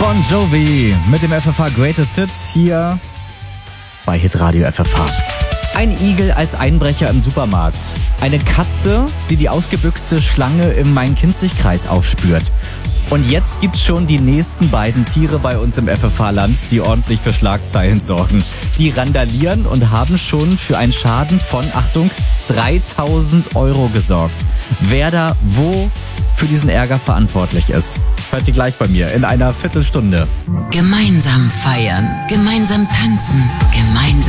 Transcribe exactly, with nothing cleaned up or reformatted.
Bon Jovi mit dem F F H Greatest Hits hier bei Hitradio F F H. Ein Igel als Einbrecher im Supermarkt. Eine Katze, die die ausgebüxte Schlange im Main-Kinzig-Kreis aufspürt. Und jetzt gibt's schon die nächsten beiden Tiere bei uns im F F H-Land, die ordentlich für Schlagzeilen sorgen. Die randalieren und haben schon für einen Schaden von, Achtung, dreitausend Euro gesorgt. Wer da wo für diesen Ärger verantwortlich ist, hört ihr gleich bei mir in einer Viertelstunde. Gemeinsam feiern, gemeinsam tanzen, gemeinsam